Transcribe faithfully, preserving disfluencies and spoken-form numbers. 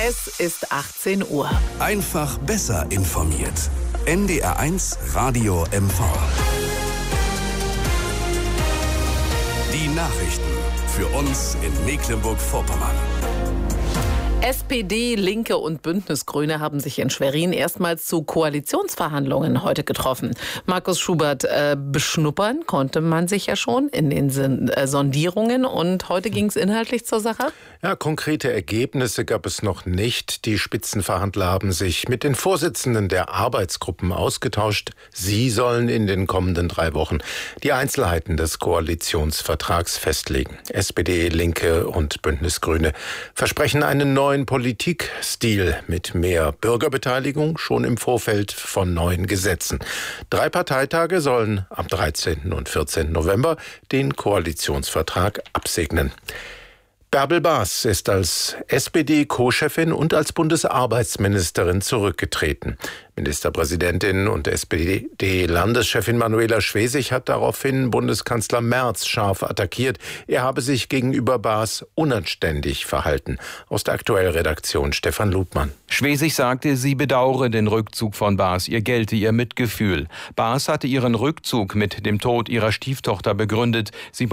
Es ist achtzehn Uhr. Einfach besser informiert. N D R eins Radio M V. Die Nachrichten für uns in Mecklenburg-Vorpommern. S P D, Linke und Bündnisgrüne haben sich in Schwerin erstmals zu Koalitionsverhandlungen heute getroffen. Markus Schubert, äh, beschnuppern konnte man sich ja schon in den Sin- äh, Sondierungen und heute ging es inhaltlich zur Sache? Ja, konkrete Ergebnisse gab es noch nicht. Die Spitzenverhandler haben sich mit den Vorsitzenden der Arbeitsgruppen ausgetauscht. Sie sollen in den kommenden drei Wochen die Einzelheiten des Koalitionsvertrags festlegen. S P D, Linke und Bündnisgrüne versprechen einen neuen Politikstil mit mehr Bürgerbeteiligung schon im Vorfeld von neuen Gesetzen. Drei Parteitage sollen am dreizehnten und vierzehnten November den Koalitionsvertrag absegnen. Bärbel Baas ist als S P D-Co-Chefin und als Bundesarbeitsministerin zurückgetreten. Ministerpräsidentin und S P D-Landeschefin Manuela Schwesig hat daraufhin Bundeskanzler Merz scharf attackiert. Er habe sich gegenüber Baas unanständig verhalten. Aus der Aktuellredaktion Stefan Ludmann. Schwesig sagte, sie bedauere den Rückzug von Baas, ihr gelte ihr Mitgefühl. Baas hatte ihren Rückzug mit dem Tod ihrer Stieftochter begründet. Sie